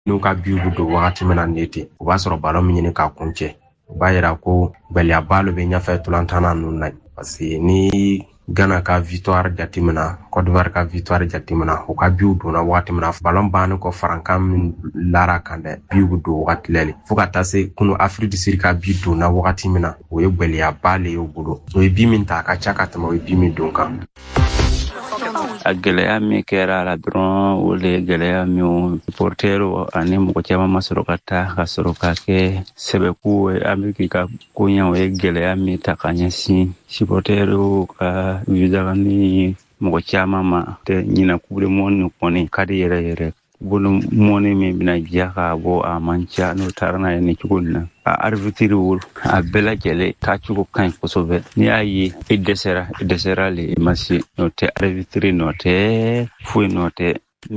n'u ka biw bɛ don wagati min na nin ten o b'a sɔrɔ ballon min ɲini k'a kuncɛ o b'a yira ko gɛlɛyaba lo bɛ ɲɛfɛ tolantanna ninnu na parce que ni Ghana ka victoire jatemina Côte d'Ivoire ka victoire jatemina o ka biw donna wagati min na ballon bannen kɔ farankan min lara kan dɛ biw bɛ don wagati lɛli fo ka taa se kunu Afrique du Sud ka bi donna wagati min na o ye gɛlɛyaba le y'o bolo o ye bi min ta a ka ca ka tɛmɛ o ye bi min don kan. A gɛlɛya min kɛra la dɔrɔn o le gɛlɛya min portero ani mɔgɔ caman ma sɔrɔ ka taa ka sɔrɔ ka kɛ sɛbɛko ye Ameriki ka koɲɛ o ye gɛlɛya min ta ka ɲɛsin supportero ka visa ni mɔgɔ caman ma tɛ ɲina coupe du monde kɔni ka di yɛrɛ yɛrɛ bolo mɔni min bɛna diya ka bɔ a man ca n'o taara n'a ye ni cogo in na a arbitre a bɛɛ lajɛlen taacogo ka ɲi kosɛbɛ n'i y'a ye i dɛsɛra le ma se n'o tɛ arbitre nɔ tɛ foyi nɔ tɛ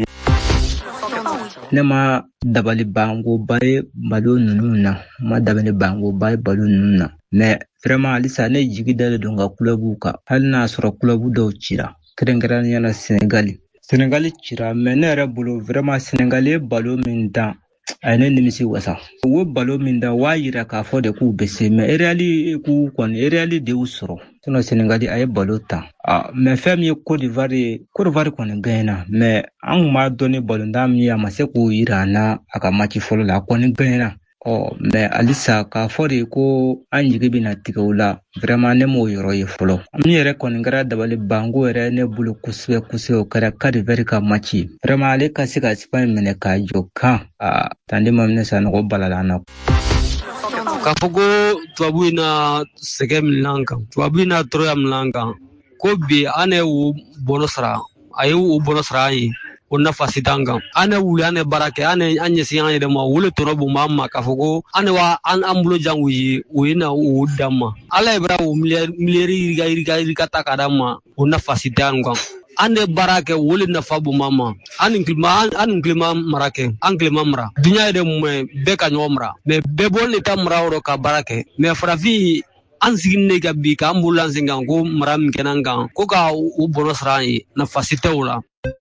ne ma dabali bangoba ye balo ninnu na ma dabali bangoba ye balo ninnu na mais vraiment halisa ne jigi dalen don ka club kan hali n'a sɔrɔ club dɔw cira kɛrɛnkɛrɛnnenya la Senegal cira mais ne yɛrɛ bolo vraiment Senegal ye balo min dan a ne nimisi wasa o balo min dan waa yira k'a fɔ de k'u bɛ se mais réali de y'u sɔrɔ sinon Senegal a ye balo ta mais fɛn min ye Côte d'Ivoire kɔni gagné mais an kun b'a dɔn ni ballontan min ye a ma se k'o yira an na a ka match fɔlɔ la a kɔni gagné mais halisa k'a fɔ de ko an jigi bɛna tigɛ o la vraiment ne m'o yɔrɔ ye fɔlɔ min yɛrɛ kɔni kɛra dabali bango yɛrɛ ne bolo kosɛbɛ o kɛra Côte d'Ivoire ka match ye vraiment ale ka se ka Espagne minɛ k'a jɔ kan tande ma minɛ sa nɔgɔ balala na k'a fɔ ko tubabu na sɛgɛ min kan tubabu na tɔɔrɔya min kan ko bi an ye o bɔnɔ sara a ye o bɔnɔ sara an ye o nafa si t'an kan an ye wuli an ye baara kɛ an ɲɛsin an yɛrɛ ma wole tɔnɔ b'o ma k'a fɔ ko an an bolo jan o ye na o dan ma ala ye bara o miliyɛri yirika ta ka d'an ma o nafa si t'an kan an ye baara kɛ wole nafa b'o ma an ni kilema mara kɛ an kilema mara dunya yɛrɛ mun bɛɛ ka ɲɔgɔn mara mais bɛɛ bɔlen de ta mara yɔrɔ ka baara kɛ mais farafin an sigin ne ka bi k'an bolo an sen kan ko mara min kɛnɛ kan ko ka o bɔnɔ sara an ye nafa si tɛ o la.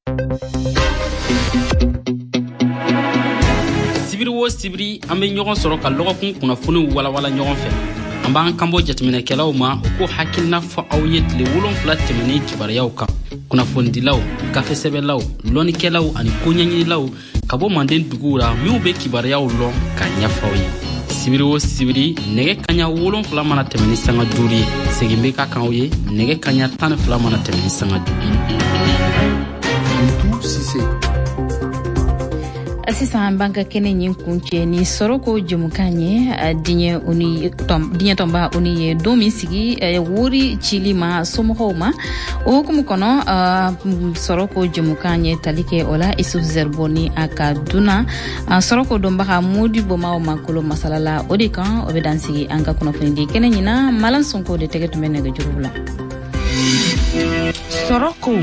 Sibiri wo sibiri an bɛ ɲɔgɔn sɔrɔ ka lɔgɔkun kunnafoni walawala ɲɔgɔn fɛ an b'an kanbɔ jateminɛkɛlaw ma u ko hakilina fɔ aw ye tile 7 tɛmɛnen kibaruyaw kan kunnafonidilaw gafesɛbɛlaw lɔnnikɛlaw ani koɲɛɲinilaw ka bɔ Manden duguw la minnu bɛ kibaruyaw lɔn ka ɲɛfɔ aw ye sibiri wo sibiri nɛgɛ kaɲa 7 mana tɛmɛ ni sanga 5 ye segin bɛ ka kan aw ye nɛgɛ kaɲa 12 mana tɛmɛ ni sanga 5 sisan banka kɛnɛ ɲin kuncɛ ni sɔrɔko jɛmukan ye diɲɛ tɔnba o ni ye don min sigi wuri cili ma somɔgɔw ma o hukumu kɔnɔ sɔrɔko jɛmukan ye tali kɛ o la Isufu Zerbo ni a ka duna sɔrɔko dɔnbaga Modi Bomaw Makolo masalala o de kan o bɛ dan sigi an ka kunnafoni di kɛnɛ ɲina Malan Sonko de tɛgɛ tun bɛ nɛgɛjuru la sɔrɔko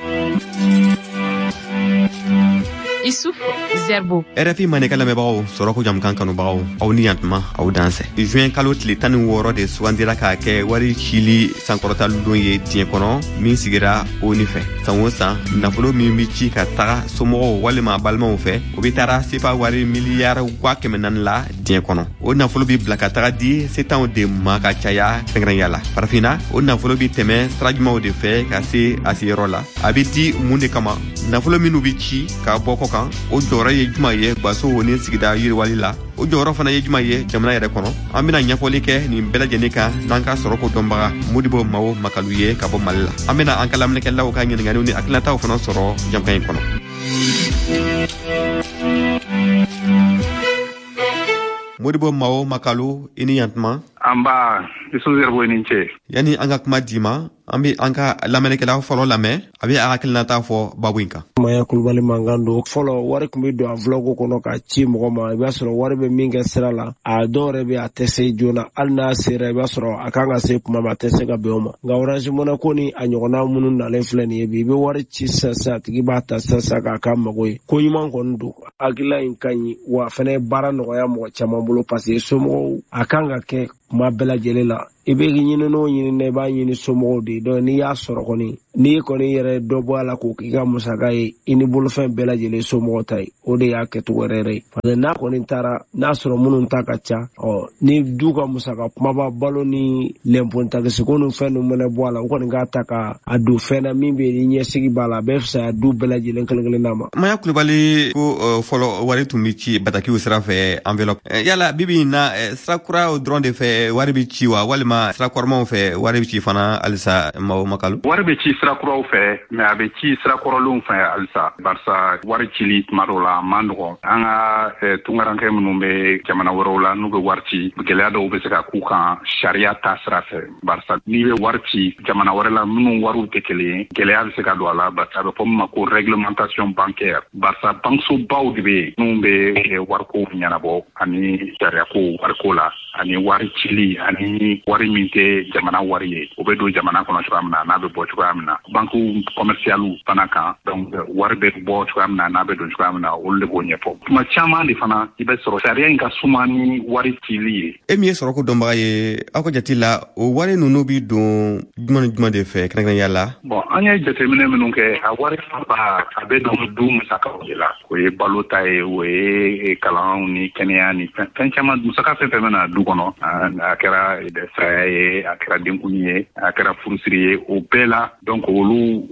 Isufu Zerbo RFI maneka lamɛbagaw sɔrɔko jamukan kanubagaw aw ni yantuma aw dansɛ juin kalo tile 16 de sugandira k'a kɛ wari cili sankɔrɔtali don ye diɲɛ kɔnɔ min sigira ONU fɛ san o san nafolo min bi ci ka taga somɔgɔw walima balimaw fɛ o bi taara sepa wari miliyari 400 la diɲɛ kɔnɔ o nafolo bi bila ka taga di setanw de ma ka caya kɛrɛnkɛrɛnya la farafina o nafolo bi tɛmɛ sira jumanw de fɛ ka se a seyɔrɔ la a bi di mun de kama nafolo minnu bi ci ka bɔ kɔ kan o jɔyɔrɔ ye juma ye gwaso ni sigida yiriwali la o jɔyɔrɔ fana ye juma ye jamana yɛrɛ kɔnɔ an bɛna ɲɛfɔli kɛ nin bɛɛ lajɛlen kan n'an ka sɔrɔko dɔnbaga Modibo Mawo Makalu ye ka bɔ Mali la an bɛna an ka lamɛnnikɛlaw ka ɲininkaliw ni hakilinataw fana sɔrɔ jamukan in kɔnɔ Modibo Mawo Makalu i ni yantuma an b'a Isufu Zerbo ni ce yani an ka kuma di ma an bɛ an ka lamɛnnikɛlaw fɔlɔ lamɛn a bɛ a hakilinata fɔ babu in kan Maya Kulubali mankan don fɔlɔ wari kun bɛ don enveloppe kɔnɔ ka ci mɔgɔ ma i b'a sɔrɔ wari bɛ min kɛ sira la a dɔw yɛrɛ bɛ a tɛ se joona hali n'a sera i b'a sɔrɔ a kan ka se kuma ma a tɛ se ka bɛn o ma nka Orange Money ko ni a ɲɔgɔnna minnu nalen filɛ nin ye bi i bɛ wari ci sisan a tigi b'a ta sisan k'a k'a mago ye ko ɲuman kɔni don hakilila in ka ɲi wa fana ye baara nɔgɔya mɔgɔ caman bolo parce que somɔgɔw a kan ka kɛ kuma bɛɛ lajɛlen la i bɛ ɲini n'o ɲini na i b'a ɲini somɔgɔw de donc n'i y'a sɔrɔ kɔni n'i kɔni yɛrɛ dɔ bɔ a la k'o k'i ka musaka ye i ni bolofɛn bɛɛ lajɛlen somɔgɔ ta ye o de y'a kɛcogo yɛrɛ ye parce que n'a kɔni taara n'a sɔrɔ minnu ta ka ca ni du ka musaka kumaba balo ni lɛnpontakisi ko ni fɛn ninnu mana bɔ a la o kɔni k'a ta ka a don fɛn na min bɛ yen ɲɛsigi b'a la a bɛɛ fisaya du bɛɛ lajɛlen kelen n'a ma. Maya Kulibali ko fɔlɔ wari tun bɛ ci batakiw sira fɛ enveloppe yala bibi in na sira kuraw dɔrɔn de fɛ wari bɛ ci wa walima sira kɔrɔmanw fɛ wari bɛ ci fana halisa Makalu. Wari bɛ ci sira kuraw fɛ mais a bɛ ci sira kɔrɔlenw fɛ halisa barisa wari cili tuma dɔw la a man nɔgɔn an ka tungarankɛ minnu bɛ jamana wɛrɛw la n'u bɛ wari ci gɛlɛya dɔw bɛ se ka k'u kan sariya ta sira fɛ barisa n'i bɛ wari ci jamana wɛrɛ la minnu wariw tɛ kelen ye gɛlɛya bɛ se ka don a la barisa a bɛ fɔ min ma ko réglementation bancaire barisa banksobaw de bɛ yen minnu bɛ wariko ɲɛnabɔ ani sariyako wariko la ani wari cili ani wari min tɛ jamana wari ye o bɛ don jamana kɔnɔ cogoya min na n'a bɛ bɔ cogoya min na banku commercial fana kan donc wari bɛ bɔ cogoya min na n'a bɛ don cogoya min na olu de b'o ɲɛfɔ tuma caman de fana i bɛ sɔrɔ sariya in ka suma ni wari cili ye. E min ye sɔrɔko dɔnbaga ye aw ka jate la o wari ninnu bɛ don juma ni juma de fɛ kɛrɛnkɛrɛnnenya la. Bon an ye jateminɛ minnu kɛ a wari fanba a bɛ don du musakaw de la o ye balo ta ye o ye kalanw ni kɛnɛya ni fɛn caman musaka fɛn fɛn bɛ na du kɔnɔ a kɛra saya ye a kɛra denkuli ye a kɛra furusiri ye o bɛɛ la donc olu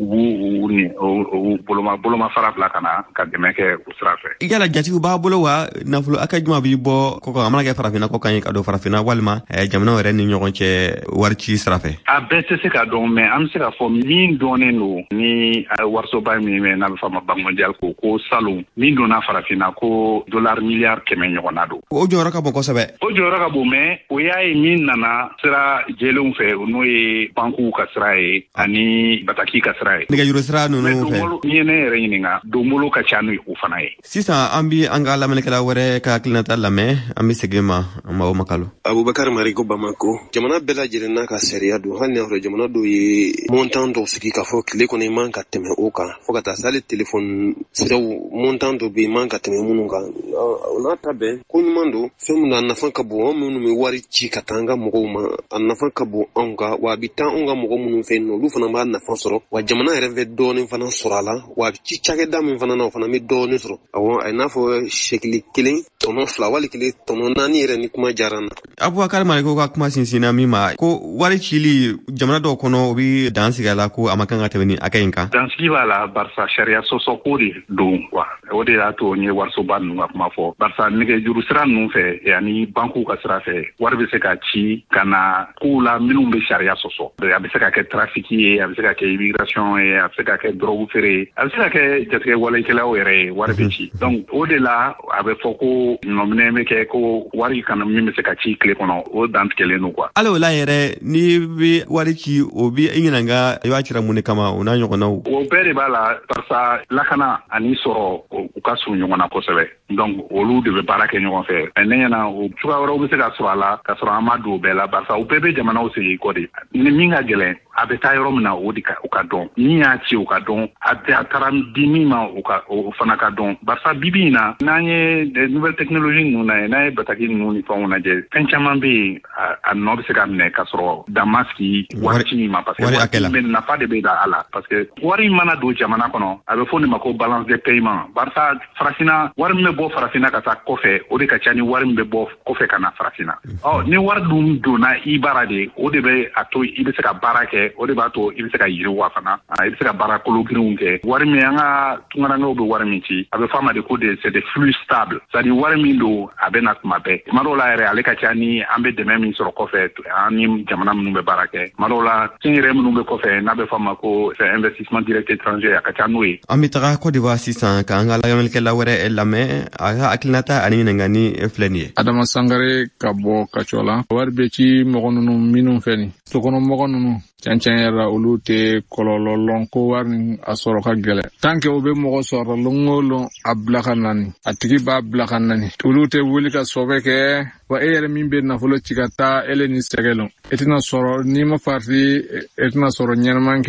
boloma fara bila ka na ka dɛmɛ kɛ o sira fɛ. Yala jatigiw b'a bolo wa nafolo hakɛ juma b'i bɔ kɔkan a mana kɛ farafinna kɔkan ye ka don farafinna walima jamana wɛrɛ ni ɲɔgɔn cɛ wari ci sira fɛ. A bɛɛ tɛ se ka dɔn mais an bɛ se ka fɔ min dɔnnen don ni warisoba min bɛ n'a bɛ fɔ a ma Banque mondiale ko salon min donna farafinna ko $100 miliyari 100 ɲɔgɔnna don. O jɔyɔrɔ ka bon kosɛbɛ. O jɔyɔrɔ ka bon mais o y'a ye min nana sira jɛlenw fɛ n'o ye bankuw ka sira ye ani bataki ka sira ye. Nɛgɛjuru sira ninnu fɛ. N'i ye ne yɛrɛ ɲininka donbolo ka ca n'o ye o fana ye. Sisan an bɛ an ka lamɛnnikɛla wɛrɛ ka hakilinata lamɛn an bɛ segin ma Makalu. Abubakar Mariko Bamako jamana bɛɛ lajɛlen n'a ka sariya don hali n'a sɔrɔ jamana dɔw ye montant dɔw sigi k'a fɔ tile kɔnɔ i man ka tɛmɛ o kan fo ka taa se hali téléphone siraw montant dɔ bɛ yen i man ka tɛmɛ minnu kan o n'a ta bɛn ko ɲuman don fɛn min a nafa ka bon an minnu bɛ wari ci ka taa an ka mɔgɔw ma a nafa ka bon anw kan wa a bɛ taa anw ka mɔgɔ minnu fɛ yen nɔ olu fana b'a nafa sɔrɔ wa jamana yɛrɛ bɛ dɔɔnin fana sɔrɔ a la wa a bɛ ci cakɛda min fana na o fana bɛ dɔɔnin sɔrɔ awɔ a n'a fɔ sɛkili 1 tɔnɔ 2 wali 1 tɔnɔ 4 yɛrɛ ni kuma diyara n na. Abubakar Mariko ka kuma sinsinna min ma ko wari cili jamana dɔw kɔnɔ o bɛ dan sigi a la ko a ma kan ka tɛmɛ ni hakɛ in kan. Dansigi b'a la barisa sariya sɔsɔko de don quoi o de y'a to n ye warisoba ninnu ka kuma fɔ barisa nɛgɛjuru sira ninnu fɛ ani bankuw ka sira fɛ wari bɛ se ka ci ka na kow la minnu bɛ sariya sɔsɔ a bɛ se ka kɛ trafiki ye a bɛ se ka kɛ immigration ye a bɛ se ka kɛ drogue feere ye a bɛ se ka kɛ jatigɛ walekɛlaw yɛrɛ ye wari bɛ ci donc o de la a bɛ fɔ ko nɔminɛ bɛ kɛ ko wari kana min bɛ se ka ci tile kɔnɔ o dantigɛlen don quoi. Hali o la yɛrɛ n'i bɛ wari ci o bɛ i ɲininka i b'a cira mun de kama o n'a ɲɔgɔnnaw. O bɛɛ de b'a la barisa lakana ani sɔrɔ u ka surun ɲɔgɔn na kosɛbɛ donc olu de bɛ baara kɛ ɲɔgɔn fɛ ne ɲɛna o cogoya wɛrɛw bɛ se ka sɔrɔ a la ka sɔrɔ an ma don o bɛɛ la barisa u bɛɛ bɛ jamanaw segin kɔ de ni min ka gɛlɛn a bɛ taa yɔrɔ min na o ka dɔn min y'a ci o ka dɔn a taara di min ma o fana ka dɔn barisa bibi in na n'an ye nouvelle technologie ninnu na ye n'an ye bataki ninnu ni fɛnw lajɛ fɛn caman bɛ yen a nɔ bɛ se ka minɛ ka sɔrɔ dan ma sigi wari ci min ma parce que wari nafa de bɛ da a la parce que wari mana don jamana kɔnɔ a bɛ fɔ nin ma ko balance de paiement barisa farafinna wari min bɛ bɔ farafinna ka taa kɔfɛ o de ka ca ni wari min bɛ bɔ kɔfɛ ka na farafinna ni wari dun donna i baara de o de bɛ a to i bɛ se ka baara kɛ o de b'a to i bɛ se ka yiriwa fana i bɛ se ka baara kologirinw kɛ wari min an ka tungarankew bɛ wari min ci a bɛ fɔ a ma de ko c'est des flux stables c'est à dire wari min don a bɛ na tuma bɛɛ tuma dɔw la yɛrɛ ale ka ca ni an bɛ dɛmɛ min sɔrɔ kɔfɛ an ni jamana minnu bɛ baara kɛ tuma dɔw la tiɲɛ yɛrɛ minnu bɛ kɔfɛ n'a bɛ fɔ a ma ko c'est investissement direct étranger a ka ca n'o ye. An bɛ taga Côte d'Ivoire sisan k'an ka lamɛnnikɛla wɛrɛ lamɛn a ka hakilinata ani ɲininkali filɛ nin ye. Adama Sangare ka bɔ Kaco la wari bɛ ci mɔgɔ ninnu minnu fɛ nin sokɔnɔmɔgɔ ninnu cɛncɛn yɛrɛ olu tɛ kɔlɔlɔ lɔn ko wari nin a sɔrɔ ka gɛlɛn tant que o bɛ mɔgɔ sɔrɔ lɔn o lɔn a bila ka nani a tigi b'a bila ka nani olu tɛ wuli ka sɔbɛ kɛ wa e yɛrɛ min bɛ nafolo ci ka taa ele ni sɛgɛ lɔn e tɛna sɔrɔ n'i ma farati e tɛna sɔrɔ ɲɛnaman kɛ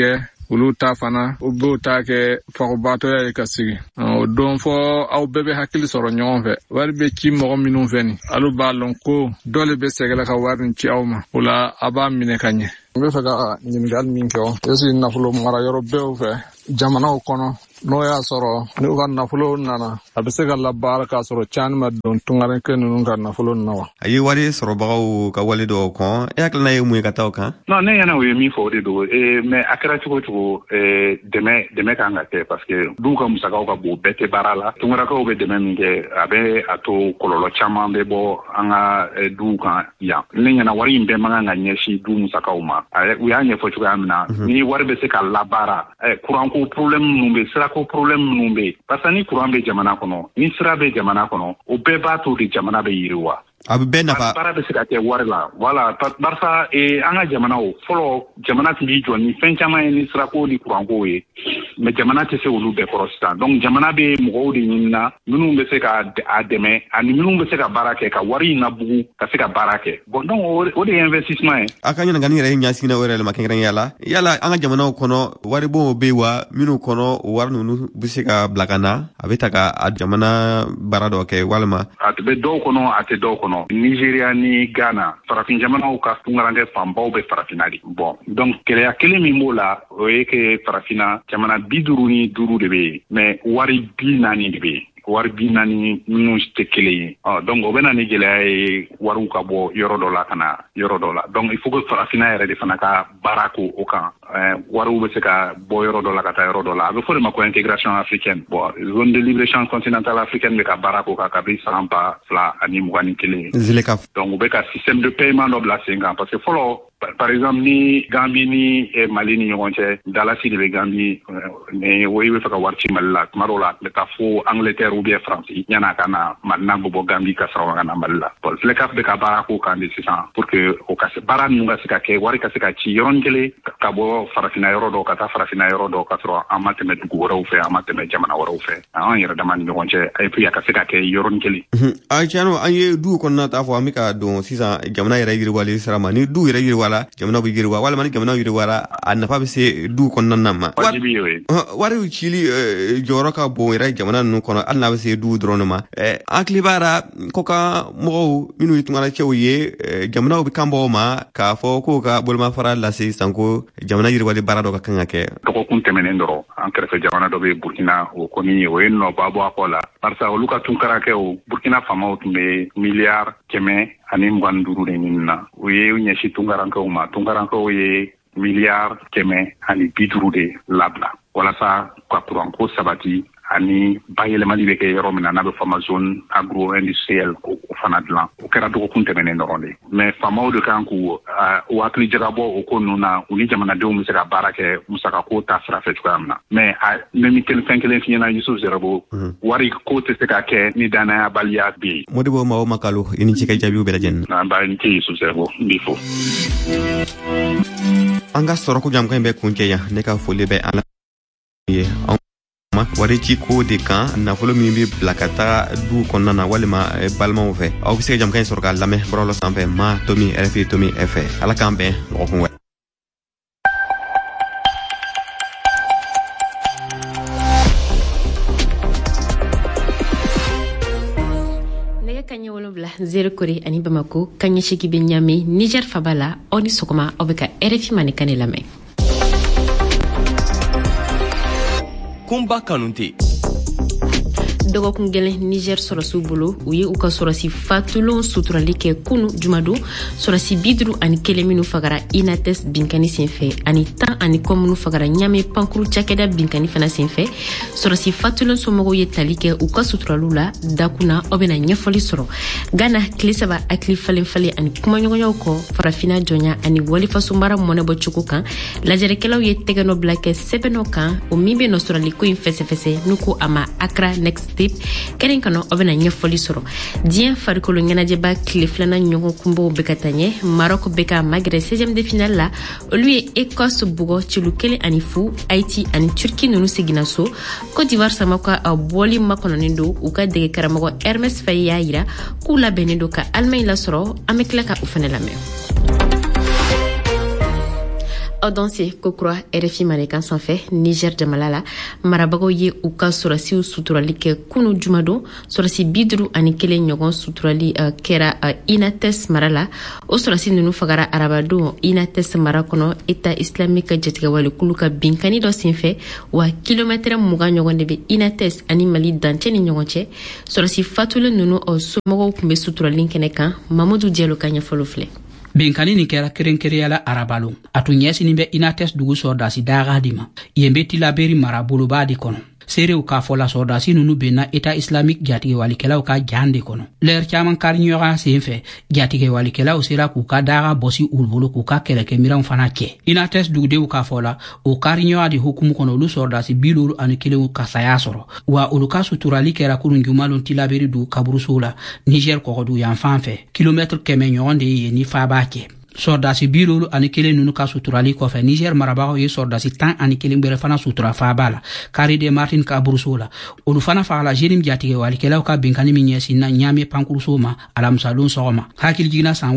ulu ta fana o be ta ke fagobato ya ka sigi o don fo aw bebe hakili soro ñon fe wari be ci mo minun feni alu balon ko dole be segala ka warin ci awma wala aba mine kanye be fa ga ñingal min ko yesu nafulo mara yoro bew fe jamana o kono no ya soro ni uga nafulo nana abise ga labara ka soro chan ma don tungare ken nun ga nafulo nawa ayi wari soro bagaw ka wali do ko yak na yemu ka taw kan non ne yana we mi fo de do mais akara chugo deme ka ngate parce que du ka musaka ka bo bete barala tungara ka obe deme minge abe ato kololo chama be bo anga du ka ya ne yana wari imbe manga nga nyeshi du musaka uma we anya fo chugo amna ni wari be se ka labara kuran ko problem numbe ko problem numbe parce que ni courant be jamana kono ni sira be jamana kono o be ba to di jamana be yiriwa abu be na fa para be se ka te warla wala barsa anga jamana o folo jamana ti joni fen chama ni sira ko di courant ko e me jamana te se olu be korosta donc jamana be mo di nyina nunu be se ka ademe ani nunu be se ka barake ka wari na bugu ka se ka barake bon donc o de investissement akanya ngani re nyasi na wore le makengren yala anga jamana kono wari bo be wa minu kono war nunu be se ka blakana abeta ka jamana barado ke walma atbe do kono ate do kono Nigeria ni Ghana farafin jamana o ka tungarange fambaw be farafinali bon donc kele akele mi mola o yeke farafina jamana biduru ni duru de be mais wari binani de be wari binani nu stekele donc o bena ni gele waru ka bo yoro dola kana yoro dola donc il faut que farafina ere de fanaka barako o kan waru be se ka bo yoro dola kata yoro dola avec faut de ma intégration africaine bon zone de libre-échange continentale africaine be ka barako ka kabi sampa fla ani mugani kele donc o be ka système de paiement do bla senga parce que follow par exemple ni Gambie ni Mali ni yonche dalasi de Gambie ne woyi fa ka warti malla marola le ka fo Angleterre ou bien France yana kana manna bo Gambie ka sawa kana malla bon le ka be ka barako kan de ça pour que o ka se baran nga se ka ke wari ka se ka ci yoronkele ka bo farafina yoro do ka ta farafina yoro do ka tro amate met go woro fe amate met jamana woro fe an yero damani yonche ay pi ka se ka ke yoronkele ay chano ay du kon na ta fo amika do sisa jamana yere yiri wali sarama ni du yere yiri wala jamana bu yiri wala man jamana yiri wala an fa be se du kon nan ma wari chili joro ka bo yere jamana nu kono an na be se du drone ma aklibara koka mo minu itungala chewye jamana bi kambo ma ka fo ko ka bolma fara la se sanko jamana yiri wali barado ka kanga ke ko kun temenen doro an krefe jamana do be Burkina o koni o enno babo akola parsa o luka tunkara ke o Burkina fama o tumbe milliard keme ani mganduru de minna o ye nyeshi tungaranka o ma tungaranka o ye milliard keme ani biduru de labla wala sa kwa turanko sabati ani bayelemali be ke yoro mina na be fama zone agro industriel ko fanadlan o kera do ko kuntemene noronde mais fama o de kanku o akli jarabo o ko nuna uni jamana de mu sera barake musaka ko ta fra fe tukamna mais memi tel fenkelen fina yusuf jarabo wari ko te se ka ke ni dana balia bi modibo ma o makalo ini ci kay jabi be la jen na ba ni ci yusuf jarabo bifo anga soro ko jam kay be kunje ya ne ka foli be ala ye wari ci ko de kan na folo mi bi blakata du konna na walima balma o fe aw bi se jam kan sorga lame brolo sampe ma tomi rfi tomi fe ala kambe o ko zero kori ani bamako kanya shiki benyame Niger Fabala oni sokoma obeka RFI manikane lame Kumba Kanunte dɔgɔkun gɛlɛn Niger sɔrɔsiw bolo u ye u ka sɔrɔsi fatulon suturali kɛ kunu jumado sɔrɔsi 51 minnu fagara Inates binkani senfɛ ani 10 ani kɔ minnu fagara Ɲame pankuru cakɛda binkani fana senfɛ sɔrɔsi fatulon somɔgɔw ye tali kɛ u ka suturaliw la dakuna o bɛna ɲɛfɔli sɔrɔ Ghana tile saba hakili falen ani kumaɲɔgɔnyaw kɔ farafina jɔnya ani walifasobara mɔnɛbɔ cogo kan lajɛrɛkɛlaw ye tɛgɛnɔ bila kɛ sɛbɛnɔ kan o min bɛ nɔ sɔrɔliko in fɛsɛfɛsɛ n'u ko a ma Accra Next kɛrin kɔnɔ o bɛna ɲɛfɔli sɔrɔ diɲɛ farikolo ɲɛnajɛba tile filanan ɲɔgɔn kunbaw bɛ ka taa ɲɛ Maroc bɛ ka magɛrɛ 16e de finale la olu ye Écosse bugɔ cilu 1 ani 0 Haïti ani Turquie ninnu seginna so Côte d'Ivoire sama ka bɔli makɔnɔnen don u ka dege karamɔgɔ Hermes Faye y'a yira k'u labɛnnen don ka Allemagne lasɔrɔ an bɛ tila ka u fana lamɛn Ordonnance kokura RFI Manekan sanfɛ Niger jamana la marabagaw ye u ka sɔrɔsiw suturali kɛ kunu jumadon sɔrɔsi 51 ɲɔgɔn suturali kɛra Inates mara la o sɔrɔsi ninnu fagara arabadon Inates mara kɔnɔ État islamique jatigɛwalikulu ka binkani dɔ senfɛ wa kilomètre 20 ɲɔgɔn de bɛ Inates ani Mali dancɛ ni ɲɔgɔn cɛ sɔrɔsi fatulen ninnu somɔgɔw tun bɛ suturali kɛnɛ kan Mamadou Diallo ka ɲɛfɔli filɛ. Binkani ni kɛra kerenkereya arabalo a tun ɲɛsinin bɛ Inates dugu sɔrdasi daga di ma yen bɛ tilaberi maraboloba di kɔnɔ seerew k'a fɔ la sɔrdasi ninnu benna État islamique jatigɛwalikɛlaw ka jan de kɔnɔ lɛr caman kariɲɔgɔn senfɛ jatigɛwalikɛlaw sera k'u ka daga bɔsi u bolo k'u ka kɛlɛkɛmiranw fana cɛ Inates dugudenw k'a fɔ la o kariɲɔgɔn de hukumu kɔnɔ olu sɔrdasi 51 ka saya sɔrɔ wa olu ka suturali kɛra kurun jumalon tilaberi dugu kaburusow la Niger kɔgɔdu yan fan fɛ kilomètre 100 ɲɔgɔn de ye ni fa b'a cɛ sɔrdasi 51 ninnu ka suturali kɔfɛ Niger marabagaw ye sɔrdasi 11 gbɛrɛ fana sutura faaba la Kari de Martin ka buruso la olu fana fagala jenim jatigɛwalikɛlaw ka binkani min ɲɛsin na ɲame pankuruso ma alamsadon sɔgɔma hakilijigina san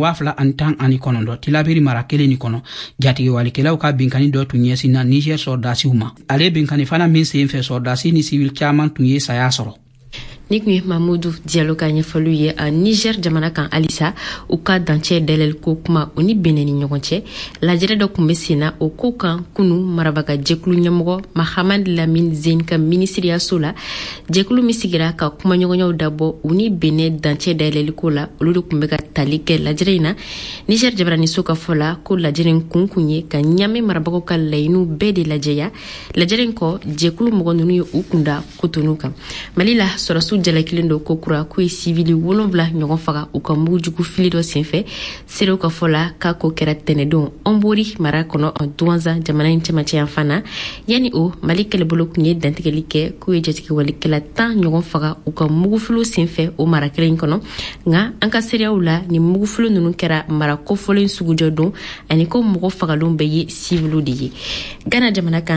2019 tilaberi mara kelen ni kɔnɔ jatigɛwalikɛlaw ka binkani dɔ tun ɲɛsin na Niger sɔrdasiw ma ale binkani fana min senfɛ sɔrdasi ni civil caman tun ye saya sɔrɔ. Nikmi Mamadou Diallo ka ɲɛfɔliw ye a Niger jamana kan alisa u ka dancɛ dɛlɛli ko kuma o ni Benin ni ɲɔgɔn cɛ lajɛrɛ dɔ kun bɛ senna o ko kan kunu marabaga jɛkulu ɲɛmɔgɔ Mahamad Lamine Zein ka ministeriyaso la jɛkulu min sigira ka kuma ɲɔgɔnyaw dabɔ u ni Benin dancɛ dɛlɛli ko la olu de kun bɛ ka tali kɛ lajɛrɛ in na Niger jabaraniso ka fɔ la ko lajɛrɛ in kun ye ka ɲame marabagaw ka laɲiniw bɛɛ de lajɛya lajɛrɛ in kɔ jɛkulu mɔgɔ ninnu ye u kunda Cotonou kan Mali la sɔrɔsiw jalakilen do kokura ko civili 7 ɲɔgɔn faga u ka mugujugu fili dɔ senfɛ serew ka fɔ la k'a ko kɛra tɛnɛdon Ombori mara kɔnɔ Douanza jamana in cɛmancɛ yan fana yani o Mali kɛlɛbolo kun ye dantigɛli kɛ k'u ye jatigɛwalikɛla 10 ɲɔgɔn faga u ka mugufilo senfɛ o mara kelen in kɔnɔ nka an ka sereyaw la ni mugufilo ninnu kɛra mara kofɔlen sugujɔ don ani ko mɔgɔ fagalon bɛɛ ye civiliw de ye Ghana jamana kan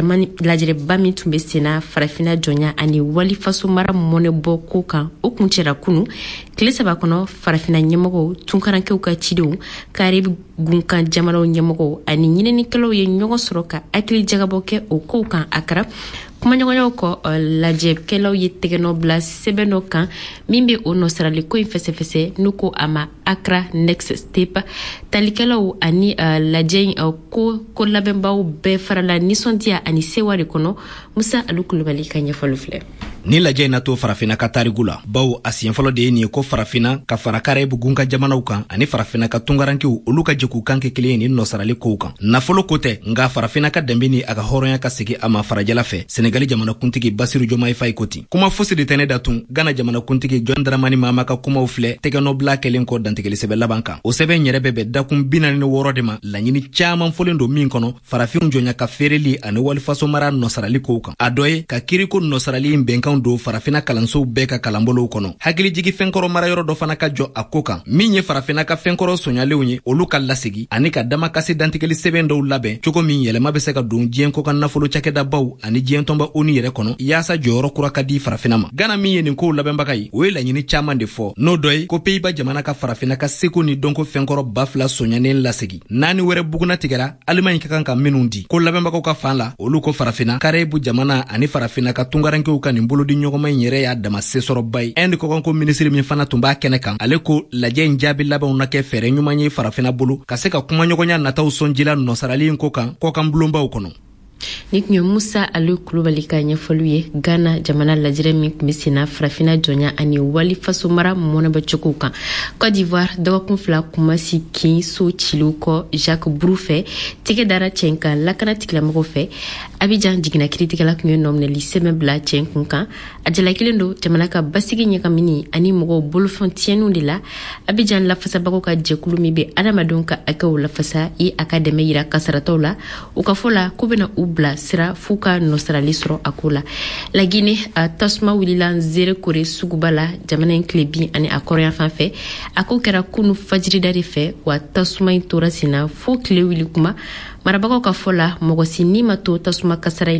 lajɛrɛba min tun bɛ senna farafina jɔnya ani wali faso mara mɔnɛ bɔ ko kan o kun cɛra kunu tile 3 kɔnɔ farafina ɲɛmɔgɔw tunkarankɛw ka cidenw Karibi gunkan jamanaw ɲɛmɔgɔw ani ɲininikɛlaw ye ɲɔgɔn sɔrɔ ka hakili jagabɔ kɛ o kow kan Akara kumaɲɔgɔnyaw kɔ lajɛkɛlaw ye tɛgɛnɔ bila sɛbɛn dɔ kan min bɛ o nɔsarali ko in fɛsɛfɛsɛ n'u ko a ma Accra Next Step talikɛlaw ani lajɛ ko labɛnbaw bɛɛ farala nisɔndiya ani sewa de kɔnɔ Musa Alu Kulubali ka ɲɛfɔli filɛ. Ni lajɛ in na to farafina ka tariku la bawo a siɲɛ fɔlɔ de ye nin ye ko farafina ka fara Karibi gunkan jamanaw kan ani farafina ka tunkarankew olu ka jɛkulu kan kɛ kelen ye ni nɔsarali kow kan nafolo ko tɛ nka farafina ka danbe ni a ka hɔrɔnya ka segin a ma farajɛla fɛ Senegali jamanakuntigi Basiru Jomayi Fayi ko ten kuma fosi de tɛ ne datun Ghana jamanakuntigi John Dramani Mahama ka kumaw filɛ tɛgɛnɔbila kɛlen kɔ dantigɛli sɛbɛn laban kan o sɛbɛn yɛrɛ bɛ bɛn dakun 46 de ma laɲini caman fɔlen don min kɔnɔ farafinw jɔnya ka feereli ani walifaso mara nɔsarali kow kan a dɔ ye ka kiriko nɔsarali in bɛnkan don farafina kalansow bɛɛ ka kalanbolow kɔnɔ hakilijigi fɛnkɔrɔ marayɔrɔ dɔ fana ka jɔ a ko kan min ye farafina ka fɛnkɔrɔ soɲalenw ye olu ka lasegi ani ka damakasi dantigɛli sɛbɛn dɔw labɛn cogo min yɛlɛma bɛ se ka don diɲɛ ko ka nafolo cakɛdabaw ani diɲɛ tɔnba ONU yɛrɛ kɔnɔ yaasa jɔyɔrɔ kura ka di farafina ma Ghana min ye nin kow labɛnbaga ye o ye laɲini caman de fɔ n'o dɔ ye ko Pays-Bas jamana ka farafina ka seko ni dɔnko fɛnkɔrɔ 2000 soɲanen lasegi 4 wɛrɛ buguna tigɛra Allemagne ka kan ka minnu di ko labɛnbagaw ka fan la olu ko farafina Karibu jamana ani farafina ka tunkarankew ka nin bolodi ɲɔgɔnma in yɛrɛ y'a dama sesɔrɔba ye Inde kɔkanko minisiri min fana tun b'a kɛnɛ kan ale ko lajɛ in jaabi labanw na kɛ fɛɛrɛ ɲuman ye farafina bolo ka se ka kumaɲɔgɔnya nataw sɔnjila nɔsarali in ko kan kɔkan bulonbaw kɔnɔ. Ni kun ye Musa Alu Kulubali ka ɲɛfɔliw ye Ghana jamana lajɛrɛ min kun bɛ senna farafina jɔnya ani wali faso mara mɔnɛbɔcogow kan Côte d'Ivoire dɔgɔkun 2 kumasi kin so cilu kɔ Jacques Brou fɛ tɛgɛ dara cɛn kan lakana tigilamɔgɔw fɛ Abidjan jiginna kiritigɛla kun ye nɔminɛli sɛbɛn bila cɛn kun kan a jalakelen don jamana ka basigi ɲagamini ani mɔgɔw bolofɛn tiɲɛniw de la Abidjan lafasabagaw ka jɛkulu min bɛ adamadenw ka hakɛw lafasa i a ka dɛmɛ yira kasarataw la u ka fɔ la ko bɛna u bila sira f'u ka nɔsarali sɔrɔ a ko la La Guinée a tasuma wulila Nzere Kore suguba la jamana in tile 10 ani a kɔrɔyan fan fɛ a ko kɛra kunu fajirida de fɛ wa tasuma in tora senna fo tile wuli kuma marabagaw ka fɔ la mɔgɔ si ni ma to tasuma kasara in na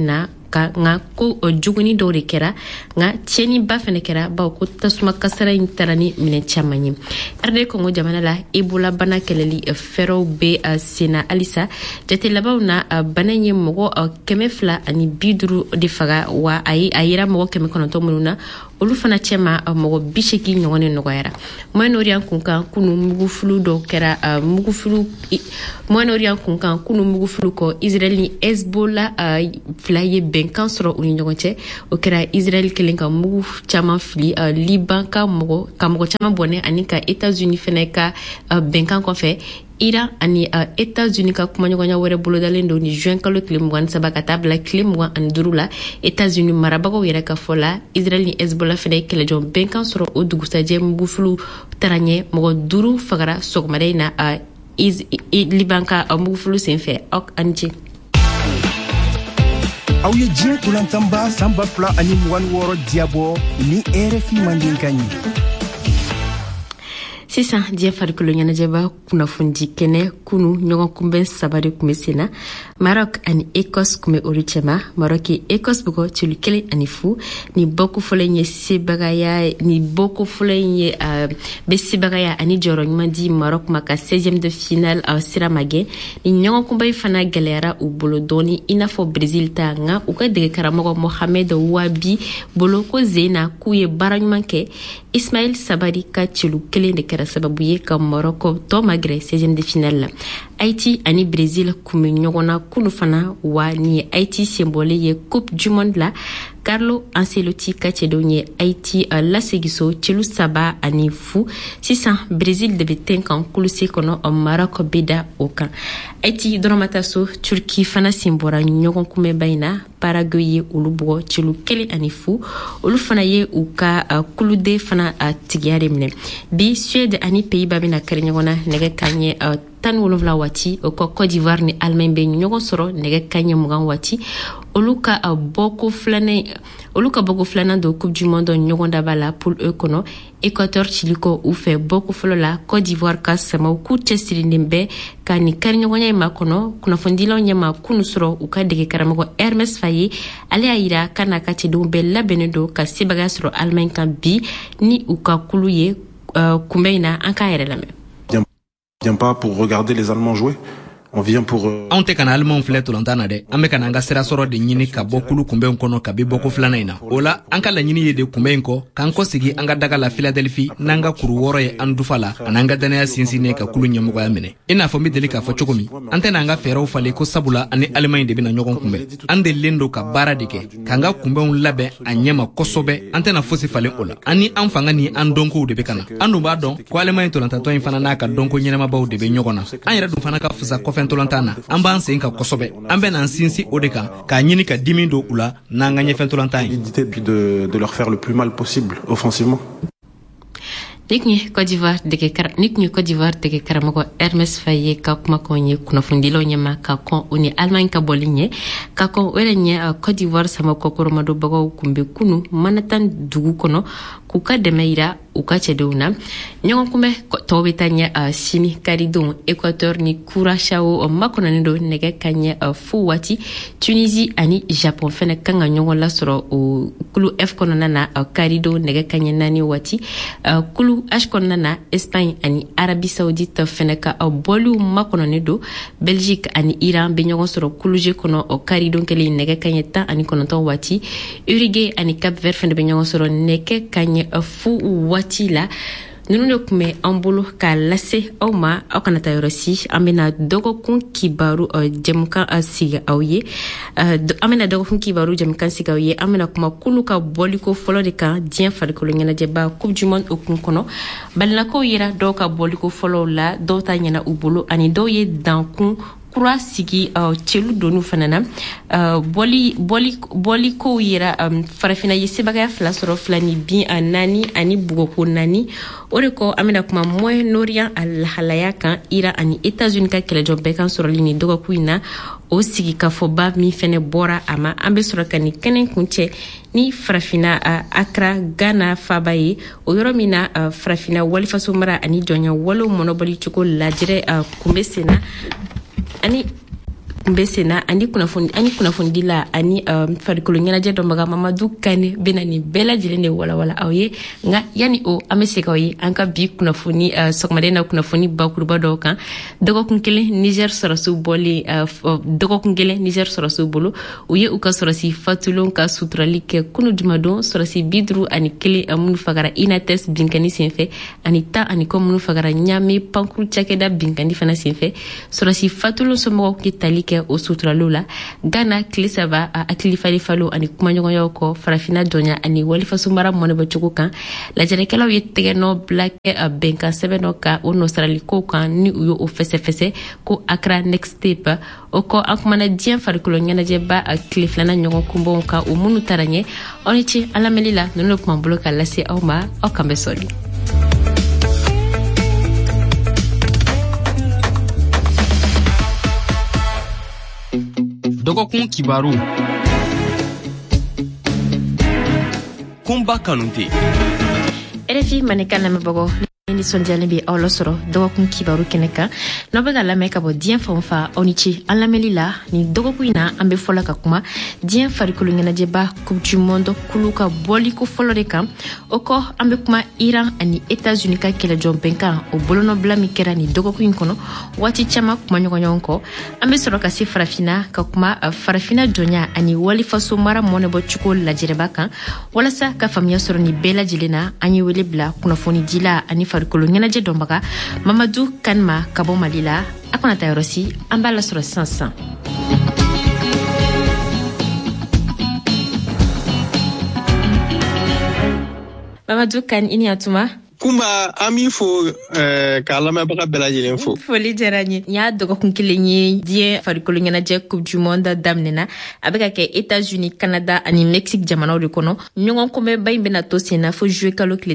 ka nga ko juguni dɔw de kɛra nga tiɲɛni ba fɛnɛ kɛra bawo ko tasuma kasara in tara ni minɛ caman ye RD Congo jamana la Ebola bana kɛlɛli fɛɛrɛw be sena alisa jate labanw na bana ye mɔgɔ 250 de faga wa a yira mɔgɔ 900 minnu na olu fana cɛma mɔgɔ 80 ɲɔgɔn de nɔgɔyara Moyen-Orient kunkan kunu mugufulu dɔ kɛra Moyen-Orient kunkan kunu mugufulu kɔ Israel ni Hezbollah fila ye bɛnkan sɔrɔ u ni ɲɔgɔn cɛ o kɛra Israel kelen ka mugu caman fili Liban ka mɔgɔ caman bɔnɛ ani ka États-Unis fɛnɛ ka bɛnkan kɔfɛ Iran ani États-Unis ka kumaɲɔgɔnya wɛrɛ bolodalen don ni juin kalo tile 23 ka taa bila tile 25 la États-Unis marabagaw yɛrɛ ka fɔ la Israel ni Hezbollah fɛnɛ ye kɛlɛjɔ bɛnkan sɔrɔ o dugusajɛ mugufulu tara ɲɛ mɔgɔ 5 fagara sɔgɔmada in na Liban ka mugufulu senfɛ ani ce aw ye diɲɛ tolantanba sanba 2026 diabɔ ni RFI Mandinka ɲi sisan diɲɛ farikolo ɲɛnajɛba kunnafoni kɛnɛ kunu ɲɔgɔn kunbɛn 3 de kun bɛ sen na Maroc ani Écosse kun bɛ olu cɛma Maroc ye Écosse bugɔ celu 1-0 ni bɔko fɔlɔ in ye sebagaya bɛ sebagaya ani jɔyɔrɔ ɲuman di Maroc ma ka 16e de finale sira magɛ ni ɲɔgɔn kunbɛn fana gɛlɛyara u bolo dɔɔni i n'a fɔ Brésil ta nka u ka dege karamɔgɔ Mohamed Wabi bolo ko zena k'u ye baara ɲuman kɛ Ismail Sabari ka celu 1 de kɛra sababu ye ka Maroc tɔ magɛrɛ 16e de finale la Haïti ani Brésil kun bɛ ɲɔgɔn na kunu fana wa ni Haïti senbɔlen ye Coupe du Monde la Carlo Ancelotti ka cɛdenw ye Haïti lasegiso celu 3-0 sisan Brésil de bɛ ten kan kulusi kɔnɔ Maroc bɛ da o kan Haïti dɔrɔmata so Turki fana sen bɔra ɲɔgɔn kunbɛnba in na Paraguay ye olu bugɔ celu 1-0 olu fana ye u ka kuluden fana tigiya de minɛ bi Suède ani Pays-Bas bɛna kɛrɛ ɲɔgɔn na nɛgɛ kanɲɛ 17 waati o kɔ Côte d'Ivoire ni Allemagne bɛ ɲɔgɔn sɔrɔ nɛgɛ kanɲɛ 20 waati olu ka bɔko filanan don Coupe du Monde ɲɔgɔn daba la poule E kɔnɔ Équateur Chili kɔ u fɛ bɔko fɔlɔ la Côte d'Ivoire ka samaw k'u cɛsirilen bɛ ka ni kɛrɛɲɔgɔnya in makɔnɔ kunnafonidilaw ɲɛma kunu sɔrɔ u ka dege karamɔgɔ Hermes Faye ale y'a yira k'a n'a ka cɛdenw bɛɛ labɛnnen don ka sebagaya sɔrɔ Allemagne kan bi ni u ka kulu ye kunbɛn in na an k'a yɛrɛ lamɛn. Vient pas pour regarder les Allemands jouer. On vient pour on te kana Allemand filɛ tolantan na dɛ an bɛ kana an ka sira sɔrɔ de ɲini ka bɔ kulu kunbɛn kɔnɔ ka bi bɔko filanan in na o la an ka laɲini ye de kunbɛn in kɔ k'an kɔ sigi an ka daga la Philadelphie n'an ka kuru wɔɔrɔ ye an dufa la an'an ka danaya sinsinnen ka kulu ɲɛmɔgɔya minɛ i n'a fɔ n bɛ deli k'a fɔ cogo min an tɛna an ka fɛɛrɛw falen ko sabula ani Allemagne de bɛna ɲɔgɔn kunbɛn an delilen don ka baara de kɛ k'an ka kunbɛnw labɛn a ɲɛma kosɛbɛ an tɛna fosi falen o la an ni an fanga ni an dɔnkow de bɛ ka na an dun b'a dɔn ko Allemagne tolantantɔ in fana n'a ka dɔnko ɲɛnamabaw de bɛ ɲɔgɔn na an yɛrɛ dun fana ka fisa kɔfɛn tolantan na an b'an sen ka kosɛbɛ an bɛ n'an sinsin o de kan k'a ɲini ka dimi don u la n'an ka ɲɛfɛn tolantan ye puis de leur faire le plus mal possible offensivement. Ni kun ye Côte d'Ivoire dege karamɔgɔ Hermes Faye ka kumakanw ye kunnafonidilaw ɲɛma ka kɔn u ni Allemagne ka bɔli ɲɛ ka kɔn o yɛrɛ ɲɛ Côte d'Ivoire sama kɔkɔrɔmadɔbagaw kun bɛ kunu Manhattan dugu kɔnɔ k'u ka dɛmɛ yira u ka cɛdenw na ɲɔgɔn kunbɛ tɔw bɛ taa ɲɛ sini karidenw Équateur ni Curaçao makɔnɔnen don nɛgɛ ka ɲɛ fo waati Tunisie ani Japon fɛnɛ kan ka ɲɔgɔn lasɔrɔ o kulu F kɔnɔna na karidenw nɛgɛ ka ɲɛ 4 waati kulu H kɔnɔna na Espagne ani Arabie Saoudite fɛnɛ ka bɔliw makɔnɔnen don Belgique ani Iran bɛ ɲɔgɔn sɔrɔ kulu G kɔnɔ karidenw kelen nɛgɛ ka ɲɛ 19 waati Uruguay ani Cap Vert fɛnɛ bɛ ɲɔgɔn sɔrɔ nɛgɛ ka ɲɛ fo waati la ninnu de tun bɛ an bolo k'a lase aw ma aw kana taa yɔrɔ si an bɛna dɔgɔkun kibaru jɛmukan sigi aw ye an bɛna kuma kulu ka bɔliko fɔlɔ de kan diɲɛ farikolo ɲɛnajɛba Coupe du Monde hukumu kɔnɔ balilakaw yera dɔw ka bɔliko fɔlɔw la dɔw ta ɲɛna u bolo ani dɔw ye dankun kura sigi celu donu fana na bɔli kow yera farafina ye sebagaya 2 sɔrɔ 2 ni bin 4 ani bugɔko 4 o de kɔ an bɛna kuma Moyen-Orient a lahalaya kan Iran ani États-Unis ka kɛlɛjɔ bɛɛ kan sɔrɔli ni dɔgɔkun in na o sigi kafɔba min fɛnɛ bɔra a ma an bɛ sɔrɔ ka ni kɛnɛ kuncɛ ni farafina Accra Ghana faba ye o yɔrɔ min na farafina walifaso mara ani jɔnya walew mɔnɔbɔli cogo lajɛrɛ kun bɛ sen na ani kumbe sena ani kunafundi la ani farikolo ɲɛnajɛ dɔnbaga Mamadou Kane bena ni bɛɛ lajɛlen de walawala aw ye nga yani o an be se ka ye an ka bi kunnafoni sɔgɔmaden na kunnafoni bakuruba dɔw kan dɔgɔkun kelen Niger sɔrɔsiw bɔli dɔgɔkun kelen Niger sɔrɔsiw bolo u ye u ka sɔrɔsi fatulon ka suturali kɛ kunu jumadon sɔrɔsi 51 minnu fagara Inates binkani senfɛ ani 10 ani kɔ minnu fagara Ɲame pankuru cakɛda binkani fana senfɛ sɔrɔsi fatulon somɔgɔw ki tali kɛ o suturaliw la Ghana tile saba a hakili falo ani kumaɲɔgɔnyaw kɔ farafina jɔnya ani walifaso mara mɔnɛbɔcogo kan lajɛlikɛlaw ye tɛgɛnɔ bila kɛ bɛnkan sɛbɛn dɔ ka o nɔsaralikow kan ni u ye o fɛsɛfɛsɛ ko Accra Next Step o kɔ an kumana diɲɛ farikolo ɲɛnajɛba tile filanan ɲɔgɔn kunbɔnw kan o minnu tara ɲɛ aw ni ce an lamɛnli la ninnu kuma bolo ka lase aw ma aw kan bɛ sɔli dɔgɔkun kibaru kunba kanute RFI maneka lamɛnbagaw ni sondiyalen bɛ aw lasɔrɔ dɔgɔkun kibaru kɛnɛ kan n'aw bɛ ka lamɛn ka bɔ diɲɛ fan o fan aw ni ce an lamɛnli la ni dɔgɔkun in na an bɛ fɔla ka kuma diɲɛ farikolo ɲɛnajɛba coupe du monde kulu ka bɔliko fɔlɔ de kan o kɔ an bɛ kuma Iran ani États-Unis ka kɛlɛjɔ bɛnkan o bolonɔbila min kɛra ni dɔgɔkun in kɔnɔ waati caman kumaɲɔgɔnɲɔgɔn kɔ an bɛ sɔrɔ ka se farafina ka kuma farafina jɔnya ani walifaso mara mɔnɛbɔcogo lajɛrɛba kan walasa ka faamuya sɔrɔ ni bɛɛ lajɛlen na an ye wele bila kunnafoni dila ani farikolo ɲɛnajɛ dɔnbaga Mamadou Kane ka bɔ Mali la a kana taa yɔrɔ si an b'a lasɔrɔ sisan Mamadou Kane i ni yatuma Kumba an b'i fo k'a lamɛnbaga bɛɛ lajɛlen fo. Foli diyara n ye. N y'a dɔgɔkun kelen ye diɲɛ farikolo ɲɛnajɛ coupe du monde daminɛna a bɛ ka kɛ États-Unis, Canada ani Mexique jamanaw de kɔnɔ. Ɲɔgɔn kunbɛnba in bɛna to sen na fo juillet kalo tile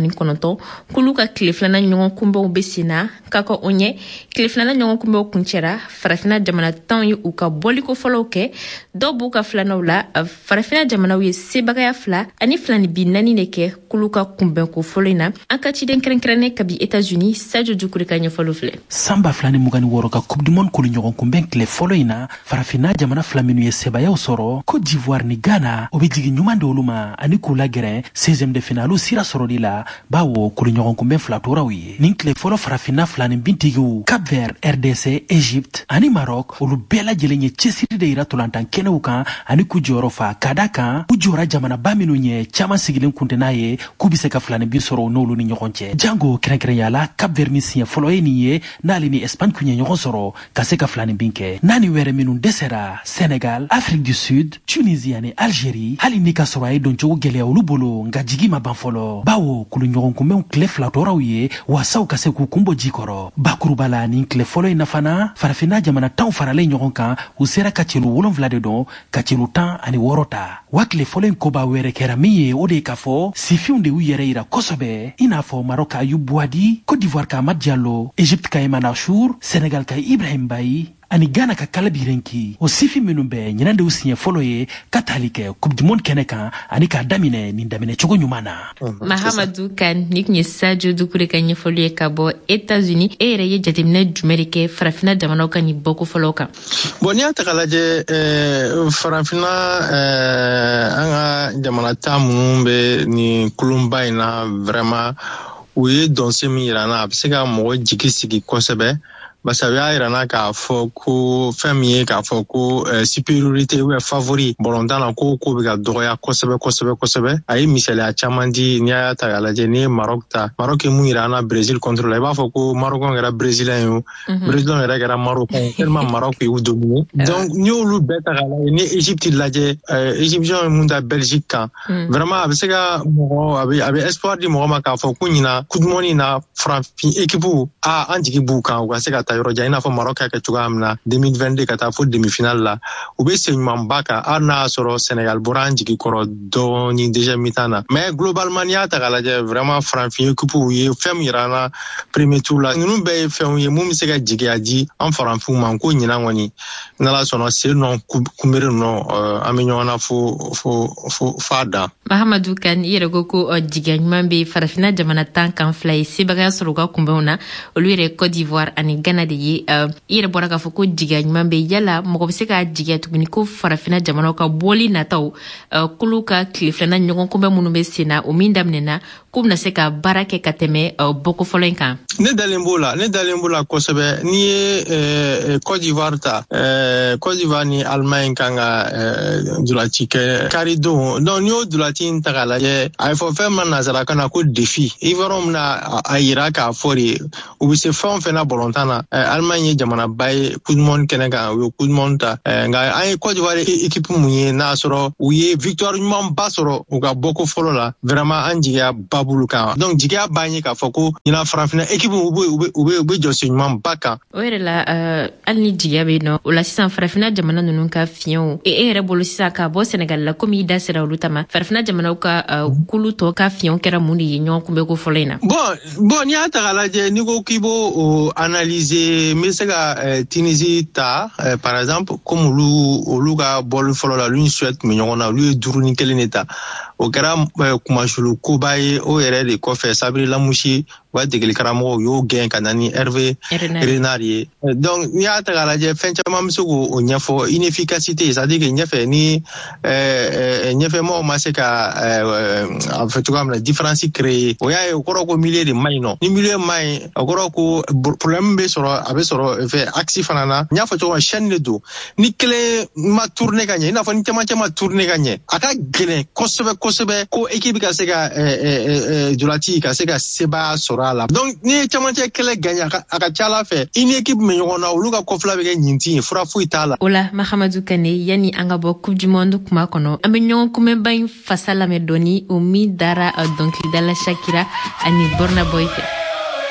19 k'olu ka tile filanan ɲɔgɔn kunbɛnw bɛ sen na ka kɔ o ɲɛ tile filanan ɲɔgɔn kunbɛnw kuncɛra farafina jamana 10 ye u ka bɔliko fɔlɔw kɛ dɔw b'u ka filanaw la farafina jamanaw ye sebagaya 2 ani filanibi 4 de kɛ k'olu ka kunbɛnko fɔlɔ in na. An ka ciden kɛrɛnkɛrɛnnen kabi États-Unis Sadio Dukure ka ɲɛfɔli filɛ. Samba 2026 ka coupe du monde kolo ɲɔgɔn kunbɛn tile fɔlɔ in na farafina jamana 2 minnu ye sebayaw sɔrɔ Côte d'Ivoire ni Ghana o bɛ jigin ɲuman de olu ma ani k'u lagɛrɛ 16e de finale sira sɔrɔli la bawo kolo ɲɔgɔn kunbɛn 2 toraw ye. Nin tile fɔlɔ farafina 2 nin bintigiw Cap Vert, RDC, Égypte ani Maroc olu bɛɛ lajɛlen ye cɛsiri de yira tolantan kɛnɛw kan ani k'u jɔyɔrɔ fa ka da kan u jɔra jamanaba minnu ye caman sigilen kun tɛ n'a ye k'u bɛ se ka 2 bin sɔrɔ n'olu ni ɲɔgɔn cɛ. Jango kɛrɛnkɛrɛnya la Cap Vert ni siɲɛ fɔlɔ ye nin ye n'ale ni Espagne kun ye ɲɔgɔn sɔrɔ ka se ka 2 bin kɛ. Naani wɛrɛ minnu dɛsɛra Sénégal, Afrique du Sud, Tunisie ani Algérie hali ni ka sɔrɔ a ye doncogo gɛlɛya olu bolo nka jigi ma ban fɔlɔ bawo kulu ɲɔgɔn kunbɛnw tile 2 tɔraw ye wasaw ka se k'u kunbɔ ji kɔrɔ. Bakuruba la nin tile fɔlɔ in na fana farafina jamana 10 faralen ɲɔgɔn kan u sera ka celu 7 de dɔn ka celu 16 ta. Wa tile fɔlɔ in koba wɛrɛ kɛra min ye o de ye k'a fɔ sifinw de y'u yɛrɛ yira kosɛbɛ i n'a fɔ Maroc ka Ayub Bouhadi, Côte d'Ivoire ka Amad Diallo, Égypte ka Eman Achour, Sénégal ka Ibrahim Bayi ani Ghana ka Kalabi Renki. O sifi minnu bɛ ɲinan de u siɲɛ fɔlɔ ye ka tali kɛ coupe du monde kɛnɛ kan ani k'a daminɛ nin daminɛ cogo ɲuman na. Mahamadou Kane ni tun ye Sadio Dukure ka ɲɛfɔli ye ka bɔ États-Unis e yɛrɛ ye jateminɛ jumɛn de kɛ farafina jamanaw ka nin bɔko fɔlɔw kan. Bon n'i y'a ta k'a lajɛ farafina an ka jamana 10 minnu bɛ nin kulonba in na vraiment u ye dɔnse min yira na a bɛ se ka mɔgɔ jigi sigi kosɛbɛ. Basa u y'a yira na k'a fɔ ko fɛn min ye k'a fɔ ko supériorité ou favori bɔlɔntan na ko bɛ ka dɔgɔya kosɛbɛ. A ye misaliya caman di n'i y'a ta k'a lajɛ n'i ye Maroc ta. Maroc ye mun yira na Brésil contre la i b'a fɔ ko Marocɛnw kɛra Brésilien ye o. Brésilien yɛrɛ kɛra Marocɛn ye tellement Maroc y'u dominer. Donc n'i y'olu bɛɛ ta k'a lajɛ ni Égypte lajɛ Égyptiens ye mun da Belgique kan. Vraiment a bɛ se ka mɔgɔ a bɛ espoir di mɔgɔ ma k'a fɔ ko ɲina coupe du monde in na farafin équipe an jigi b'u kan u ka se ka yɔrɔ jan i n'a fɔ Maroc y'a kɛ cogoya min na 2022 ka taa fo demi-finale la u bɛ sen ɲumanba kan hali n'a y'a sɔrɔ Sénégal bɔra an jigi kɔrɔ dɔɔni déjà mi-temps na mais globalement n'i y'a ta k'a lajɛ vraiment farafin équipe u ye fɛn min yira an na premier tour la ninnu bɛɛ ye fɛnw ye mun bɛ se ka jigiya di an farafinw ma ko ɲinan kɔni n'Ala sɔnna sen nɔ kunbere nɔ an bɛ ɲɔgɔn na fo a dan. Mahamadou Kane i yɛrɛ ko ko jigiya ɲuman bɛ farafina jamana 10 kan 2 ye sebagaya sɔrɔ u ka kunbɛnw na olu yɛrɛ Côte d'Ivoire ani Ghana filanan de ye i yɛrɛ bɔra k'a fɔ ko jigiya ɲuman bɛ yala mɔgɔ bɛ se k'a jigiya tuguni ko farafina jamanaw ka bɔli nataw kulu ka tile filanan ɲɔgɔn kunbɛn minnu bɛ sen na o min daminɛna k'u bɛna se ka baara kɛ ka tɛmɛ bɔko fɔlɔ in kan. Ne dalen b'o la kosɛbɛ n'i ye Côte d'Ivoire ta Côte d'Ivoire ni Allemagne kan ka dulati kɛ karidon donc n'i y'o dulati in ta k'a lajɛ a ye fɔ fɛn min na nanzarakan na ko défi Ivoirien bɛna a yira k'a fɔ de u bɛ se fɛn o fɛn na bɔlɔntan na Allemagne ye jamanaba ye coupe du monde kɛnɛ kan u ye coupe du monde ta nka an ye Côte d'Ivoire équipe mun ye n'a sɔrɔ u ye victoire ɲumanba sɔrɔ u ka bɔko fɔlɔ la vraiment an jigiya ba b'olu kan donc jigiya b'an ye k'a fɔ ko ɲina farafina équipe u bɛ jɔsi ɲumanba kan. O yɛrɛ la hali ni jigiya bɛ yen nɔ o la sisan farafina jamana ninnu ka fiɲɛw e yɛrɛ bolo sisan ka bɔ Sénégal la komi i da sera olu ta ma farafina jamanaw ka kulu tɔ ka fiɲɛw kɛra mun de ye ɲɔgɔn kunbɛ ko fɔlɔ in na. Bon n'i y'a ta k'a lajɛ n'i ko k'i b'o analyser n bɛ se ka Tunisie ta par exemple comme olu ka bɔli fɔlɔ la olu ni Suède tun bɛ ɲɔgɔn na olu ye 2-1 de ta o kɛra kumasulu koba ye o yɛrɛ de kɔfɛ Sabiri Lamouchi u ka degeli karamɔgɔw y'o gɛn ka na ni Hervé Renard ye donc n'i y'a ta k'a lajɛ fɛn caman bɛ se k'o ɲɛfɔ inefficacité c'est-à-dire que ɲɛfɛ ni ɲɛfɛmɔgɔw ma se ka a fɛ cogoya min na différence créer o y'a ye o kɔrɔ ko milieu de man ɲi nɔ ni milieu man ɲi o kɔrɔ ko problème bɛ sɔrɔ a bɛ sɔrɔ fɛ axe fana na n y'a fɔ cogo min chaîne de don ni kelen ma tourner ka ɲɛ i n'a fɔ ni cɛmancɛ ma tourner ka ɲɛ a ka gɛlɛn kosɛbɛ ko équipe ka se ka julati ka se ka sebaya sɔrɔ a la donc ni ye cɛmancɛ kɛlɛ gagné a ka ca Ala fɛ i ni équipe min ɲɔgɔn na olu ka kɔfila bɛ kɛ ɲinti ye fura foyi t'a la. O la Mahamadou Kane yanni an ka bɔ coupe du monde kuma kɔnɔ an bɛ ɲɔgɔn kunbɛnba in fasa lamɛn dɔɔni o min dara dɔnkilidala Shakira ani Burna Boy fɛ.